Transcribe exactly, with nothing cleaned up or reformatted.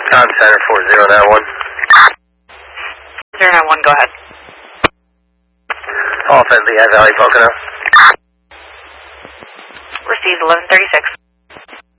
Con Center four zero nine one. zero nine one, go ahead. All friendly, Lehigh Valley, Pocono. Received eleven thirty-six.